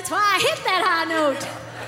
That's why I hit that high note.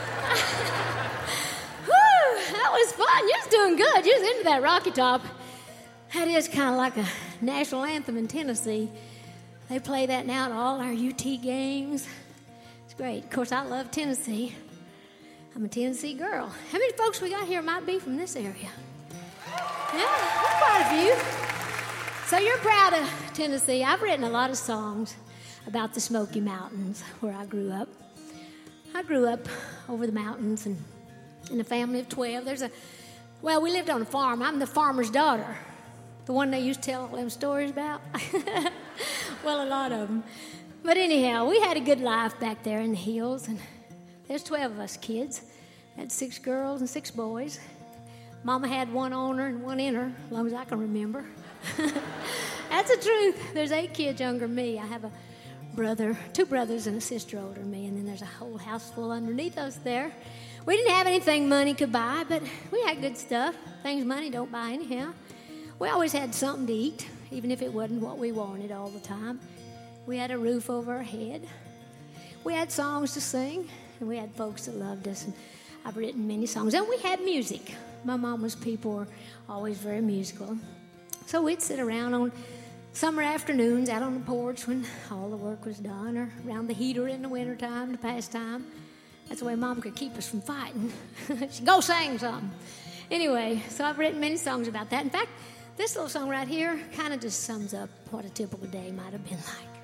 Whew, that was fun. You was doing good. You was into that Rocky Top. That is kind of like a national anthem in Tennessee. They play that now at all our UT games. It's great. Of course, I love Tennessee. I'm a Tennessee girl. How many folks we got here might be from this area? Yeah, quite a few. So you're proud of Tennessee. I've written a lot of songs about the Smoky Mountains where I grew up. I grew up over the mountains and in a family of 12. We lived on a farm. I'm the farmer's daughter. The one they used to tell all them stories about? Well, a lot of them. But anyhow, we had a good life back there in the hills, and there's 12 of us kids. I had 6 girls and 6 boys. Mama had 1 on her and 1 in her, as long as I can remember. That's the truth. There's 8 kids younger than me. I have a brother, 2 brothers and a sister older than me, and then there's a whole house full underneath us there. We didn't have anything money could buy, but we had good stuff. Things money don't buy anyhow. We always had something to eat, even if it wasn't what we wanted all the time. We had a roof over our head. We had songs to sing, and we had folks that loved us. And I've written many songs. And we had music. My mama's people were always very musical. So we'd sit around on summer afternoons out on the porch when all the work was done, or around the heater in the wintertime to pass time. That's the way Mom could keep us from fighting. She'd go sing something. Anyway, so I've written many songs about that. In fact, this little song right here kind of just sums up what a typical day might have been like.